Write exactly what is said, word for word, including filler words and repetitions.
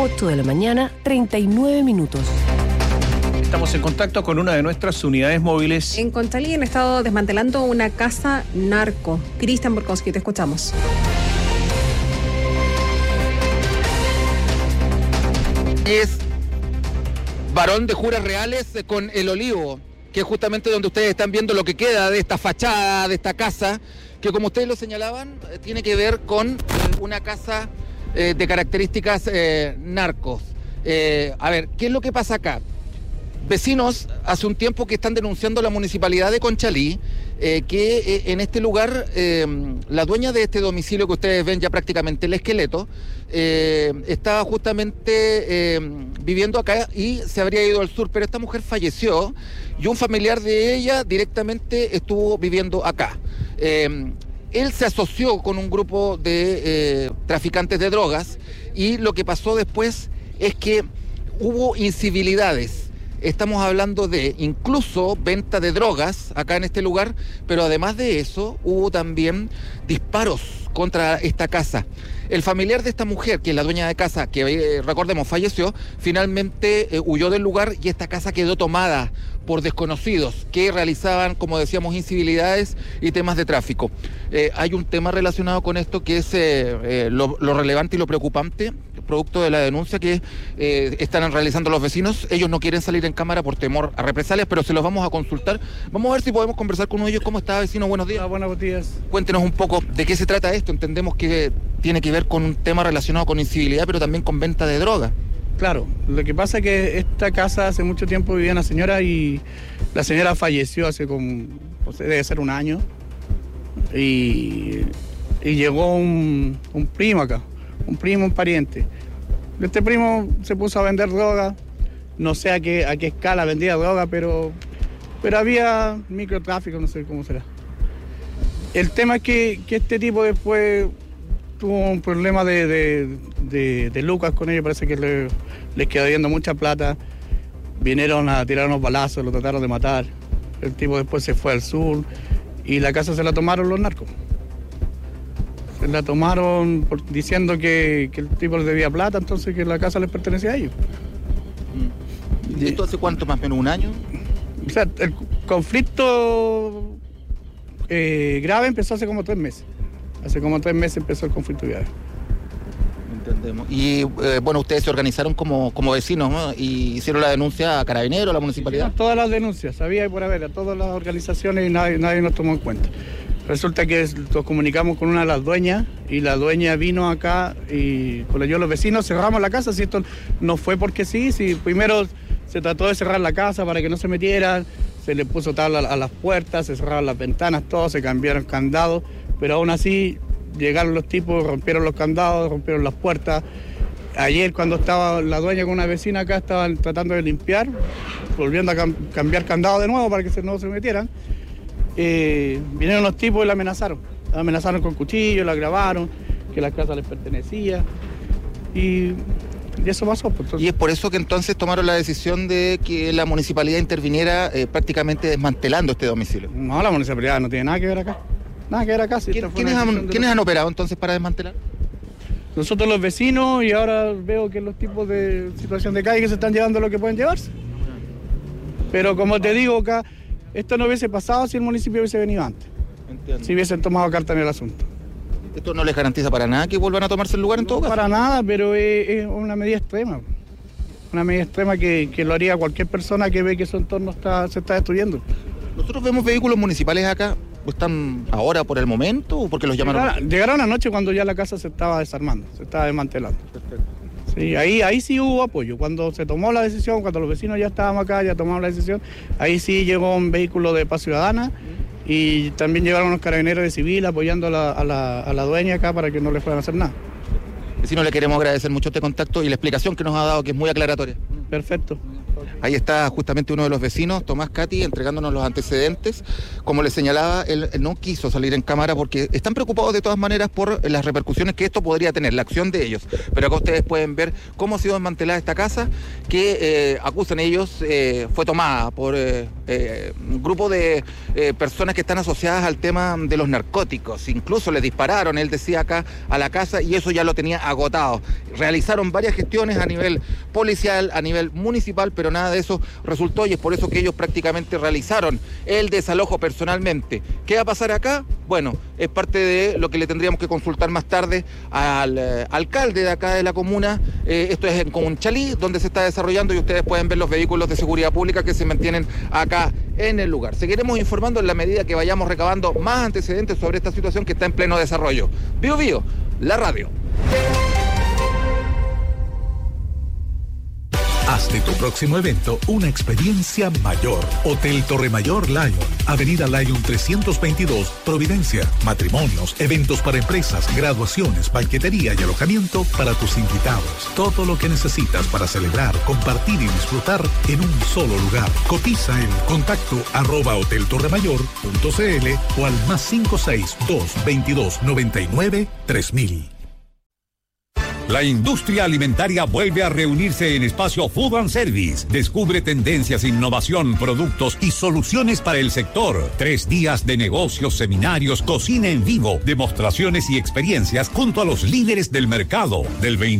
ocho de la mañana, treinta y nueve minutos. Estamos en contacto con una de nuestras unidades móviles. En Conchalí han estado desmantelando una casa narco. Cristian Borkowski, te escuchamos. Es Barón de Juras Reales con El Olivo, que es justamente donde ustedes están viendo lo que queda de esta fachada, de esta casa, que como ustedes lo señalaban, tiene que ver con una casa eh, de características eh, narcos. Eh, a ver, ¿qué es lo que pasa acá? Vecinos hace un tiempo que están denunciando a la municipalidad de Conchalí eh, que eh, en este lugar eh, la dueña de este domicilio que ustedes ven ya prácticamente el esqueleto eh, estaba justamente eh, viviendo acá y se habría ido al sur, pero esta mujer falleció y un familiar de ella directamente estuvo viviendo acá. Eh, él se asoció con un grupo de eh, traficantes de drogas y lo que pasó después es que hubo incivilidades. Estamos hablando de incluso venta de drogas acá en este lugar, pero además de eso hubo también disparos contra esta casa. El familiar de esta mujer, que es la dueña de casa, que eh, recordemos falleció, finalmente eh, huyó del lugar y esta casa quedó tomada por desconocidos que realizaban, como decíamos, incivilidades y temas de tráfico. Eh, hay un tema relacionado con esto que es eh, eh, lo, lo relevante y lo preocupante, producto de la denuncia que eh, están realizando los vecinos. Ellos no quieren salir en cámara por temor a represalias, pero se los vamos a consultar. Vamos a ver si podemos conversar con uno de ellos. ¿Cómo está, vecino? Buenos días. Hola, buenos días. Cuéntenos un poco de qué se trata esto. Entendemos que tiene que ver con un tema relacionado con incivilidad, pero también con venta de droga. Claro, lo que pasa es que esta casa hace mucho tiempo vivía una señora y la señora falleció hace como, no sé, debe ser un año. Y, y llegó un, un primo acá, un primo, un pariente. Este primo se puso a vender droga, no sé a qué, a qué escala vendía droga, pero, pero había microtráfico, no sé cómo será. El tema es que, que este tipo después tuvo un problema de, de, de, de lucas con ellos, parece que le, les quedó viendo mucha plata. Vinieron a tirar unos balazos, lo trataron de matar. El tipo después se fue al sur y la casa se la tomaron los narcos. Se la tomaron por, diciendo que, que el tipo les debía plata, entonces que la casa les pertenecía a ellos. ¿Y esto hace cuánto, más o menos un año? O sea, el conflicto eh, grave empezó hace como tres meses. Hace como tres meses empezó el conflicto grave. Entendemos. Y eh, bueno, ustedes se organizaron como, como vecinos, ¿no? Y hicieron la denuncia a Carabineros, a la municipalidad. Hicieron todas las denuncias, había y por haber, a todas las organizaciones y nadie, nadie nos tomó en cuenta. Resulta que nos comunicamos con una de las dueñas y la dueña vino acá y con yo los vecinos cerramos la casa. Si esto no fue porque sí, si primero se trató de cerrar la casa para que no se metieran, se le puso tabla a las puertas, se cerraron las ventanas, todo, se cambiaron candados, pero aún así llegaron los tipos, rompieron los candados, rompieron las puertas. Ayer cuando estaba la dueña con una vecina acá, estaban tratando de limpiar, volviendo a cam- cambiar candados de nuevo para que se, no se metieran. Eh, vinieron los tipos y la amenazaron. La amenazaron con cuchillos, la grabaron, que la casa les pertenecía. Y, y eso pasó. Pues, entonces... Y es por eso que entonces tomaron la decisión de que la municipalidad interviniera eh, prácticamente desmantelando este domicilio. No, la municipalidad no tiene nada que ver acá. Nada que ver acá. Si ¿Quién, ¿quiénes, han, ¿quiénes han operado entonces para desmantelar? Nosotros los vecinos, y ahora veo que los tipos de situación de calle que se están llevando lo que pueden llevarse. Pero como te digo acá, esto no hubiese pasado si el municipio hubiese venido antes. Entiendo. Si hubiesen tomado carta en el asunto. ¿Esto no les garantiza para nada que vuelvan a tomarse el lugar en no, todo caso? Para nada, pero es, es una medida extrema. Una medida extrema que, que lo haría cualquier persona que ve que su entorno está, se está destruyendo. Nosotros vemos vehículos municipales acá. ¿Están ahora por el momento o porque los llamaron? Llegaron, llegaron anoche cuando ya la casa se estaba desarmando, se estaba desmantelando. Perfecto. Sí, ahí, ahí sí hubo apoyo. Cuando se tomó la decisión, cuando los vecinos ya estábamos acá, ya tomamos la decisión, ahí sí llegó un vehículo de Paz Ciudadana y también llegaron unos carabineros de civil apoyando a la, a la, a la dueña acá para que no le fueran a hacer nada. Vecino, le queremos agradecer mucho este contacto y la explicación que nos ha dado, que es muy aclaratoria. Perfecto. Ahí está justamente uno de los vecinos, Tomás Cati, entregándonos los antecedentes. Como les señalaba, él, él no quiso salir en cámara porque están preocupados de todas maneras por las repercusiones que esto podría tener, la acción de ellos. Pero acá ustedes pueden ver cómo ha sido desmantelada esta casa, que eh, acusan ellos, eh, fue tomada por eh, eh, un grupo de eh, personas que están asociadas al tema de los narcóticos. Incluso le dispararon, él decía acá, a la casa y eso ya lo tenía agotado. Realizaron varias gestiones a nivel policial, a nivel municipal, pero nada de eso resultó y es por eso que ellos prácticamente realizaron el desalojo personalmente. ¿Qué va a pasar acá? Bueno, es parte de lo que le tendríamos que consultar más tarde al eh, alcalde de acá de la comuna. Eh, esto es en Conchalí, donde se está desarrollando y ustedes pueden ver los vehículos de seguridad pública que se mantienen acá en el lugar. Seguiremos informando en la medida que vayamos recabando más antecedentes sobre esta situación que está en pleno desarrollo. Bio Bio, la radio. Haz de tu próximo evento una experiencia mayor. Hotel Torre Mayor Lion, Avenida Lion trescientos veintidós, Providencia. Matrimonios, eventos para empresas, graduaciones, banquetería y alojamiento para tus invitados. Todo lo que necesitas para celebrar, compartir y disfrutar en un solo lugar. Cotiza en contacto arroba hoteltorremayor.cl o al más cinco seis dos veintidós noventa y nueve tres mil. La industria alimentaria vuelve a reunirse en Espacio Food and Service. Descubre tendencias, innovación, productos y soluciones para el sector. Tres días de negocios, seminarios, cocina en vivo, demostraciones y experiencias junto a los líderes del mercado. Del veinte